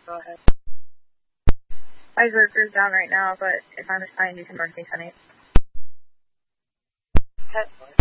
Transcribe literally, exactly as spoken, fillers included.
Go ahead. My worker's down right now, but if I'm assigned, you can mark me ten eight. ten.